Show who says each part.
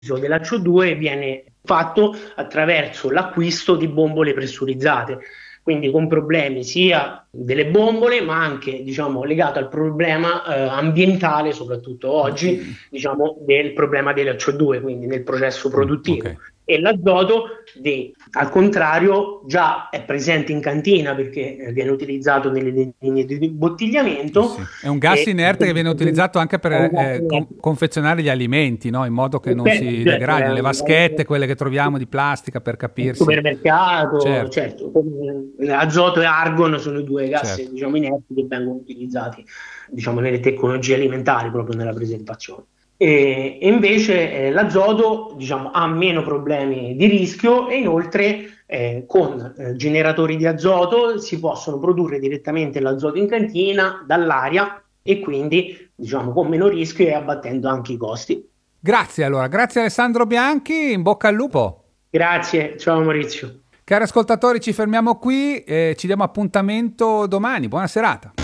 Speaker 1: della CO2 viene fatto attraverso l'acquisto di bombole pressurizzate, quindi con problemi sia delle bombole, ma anche, diciamo, legato al problema ambientale, soprattutto oggi, diciamo, del problema della CO2, quindi nel processo produttivo.
Speaker 2: Ok.
Speaker 1: E l'azoto, al contrario, già è presente in cantina perché viene utilizzato nelle linee di imbottigliamento
Speaker 2: Sì. È un gas
Speaker 1: e
Speaker 2: inerte che viene utilizzato anche per
Speaker 1: è un gas inerte.
Speaker 2: confezionare gli alimenti, no? In modo che non
Speaker 1: Certo,
Speaker 2: si
Speaker 1: certo,
Speaker 2: degradino. Le vaschette, quelle che troviamo di plastica, per
Speaker 1: al
Speaker 2: capirsi.
Speaker 1: supermercato,
Speaker 2: Certo,
Speaker 1: certo, azoto e argon sono i due gas,
Speaker 2: certo.
Speaker 1: diciamo, inerti che vengono utilizzati, diciamo, nelle tecnologie alimentari, proprio nella preservazione. E invece l'azoto, diciamo, ha meno problemi di rischio e inoltre con generatori di azoto si possono produrre direttamente l'azoto in cantina dall'aria e quindi, diciamo, con meno rischio e abbattendo anche i costi.
Speaker 2: Grazie allora, grazie Alessandro Bianchi, in bocca al lupo.
Speaker 1: Grazie, ciao Maurizio.
Speaker 2: Cari ascoltatori, ci fermiamo qui e ci diamo appuntamento domani. Buona serata.